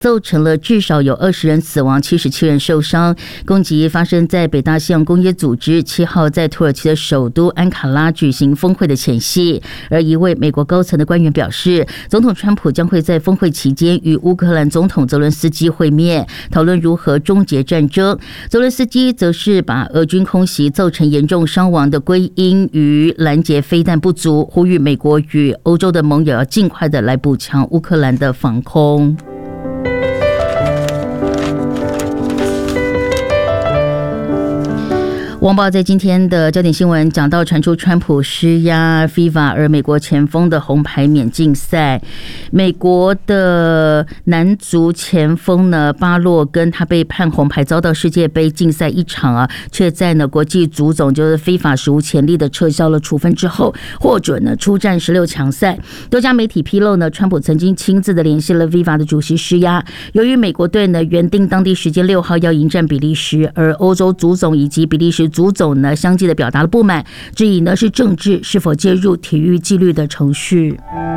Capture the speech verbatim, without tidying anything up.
造成了至少有二十人死亡，七十七人受伤。攻击发生在北大西洋工业组织七号在土耳其的首都安卡拉举行峰会的前夕，而一位美国高层的官员表示，总统川普将会在峰会期间与乌克兰总统泽伦斯基会面，讨论如何终结战争。泽伦斯基则是把俄军空袭造成严重伤亡的归因于拦截飞弹不足，呼吁美国与欧洲的盟友要尽快的来补强乌克兰的防空。网报在今天的焦点新闻讲到，传出川普施压 FIFA， 而美国前锋的红牌免竞赛。美国的男足前锋呢巴洛根，他被判红牌，遭到世界杯竞赛一场啊，却在呢国际足总就是 FIFA 史无前例的撤销了处分之后，获准呢出战十六强赛。多家媒体披露呢，川普曾经亲自的联系了 FIFA 的主席施压。由于美国队呢原定当地时间六号要迎战比利时，而欧洲足总以及比利时足总呢相继的表达了不满，质疑呢是政治是否介入体育纪律的程序。